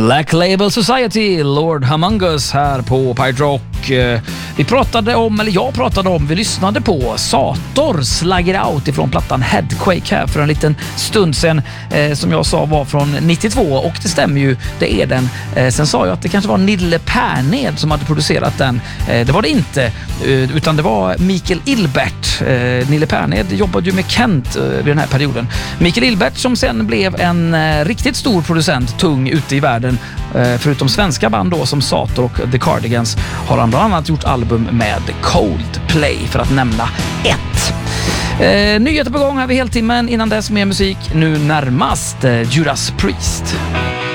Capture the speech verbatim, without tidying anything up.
Black Label Society, Lord Among Us här på Pirate Rock. Vi pratade om, eller jag pratade om, vi lyssnade på Sator Slagger Out ifrån plattan Headquake här för en liten stund sedan, eh, som jag sa var från nittiotvå, och det stämmer ju, det är den. Eh, sen sa jag att det kanske var Nille Perned som hade producerat den. Eh, det var det inte, eh, utan det var Mikael Ilbert. Eh, Nille Perned jobbade ju med Kent eh, vid den här perioden. Mikael Ilbert som sen blev en eh, riktigt stor producent, tung ute i världen. Eh, förutom svenska band då som Sator och The Cardigans har han bland annat gjort album med Coldplay, för att nämna ett. Eh, nyheter på gång här vid heltimmen. Innan dess mer musik. Nu närmast eh, Judas Priest.